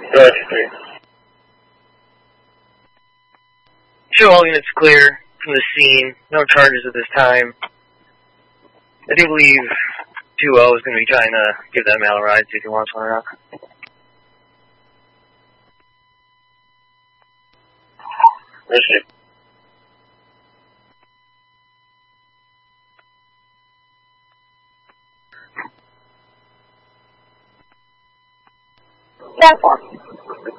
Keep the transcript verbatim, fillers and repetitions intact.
Roger. Show all units clear from the scene. No charges at this time. I do believe two O is going to be trying to give that male a ride, see if he wants one or not. Roger. That one.